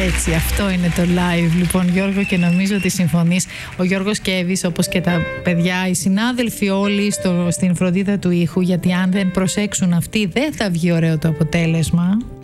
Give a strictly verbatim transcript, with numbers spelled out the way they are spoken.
Έτσι, αυτό είναι το live. Λοιπόν, Γιώργο, και νομίζω ότι συμφωνείς. Ο Γιώργος Κέβης, όπως και τα παιδιά, οι συνάδελφοι όλοι στο, στην φροντίδα του ήχου, γιατί αν δεν προσέξουν αυτοί δεν θα βγει ωραίο το αποτέλεσμα.